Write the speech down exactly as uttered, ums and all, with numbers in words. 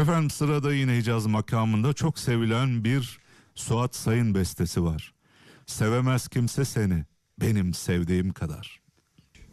Efendim sırada yine Hicaz makamında çok sevilen bir Suat Sayın bestesi var. Sevemez kimse seni benim sevdiğim kadar.